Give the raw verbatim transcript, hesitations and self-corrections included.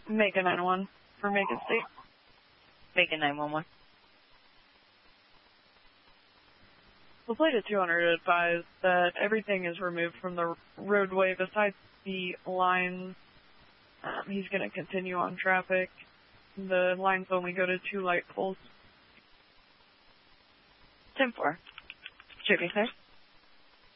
Make a nine one for Macon State. Make a nine one one. The flight at two hundred advised that everything is removed from the roadway besides the lines. Um, he's going to continue on traffic. The lines only go to two light poles. ten four. Should be clear.